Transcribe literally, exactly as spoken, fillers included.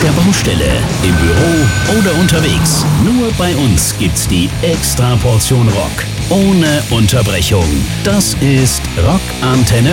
der Baustelle, im Büro oder unterwegs. Nur bei uns gibt's die Extraportion Rock. Ohne Unterbrechung. Das ist Rock Antenne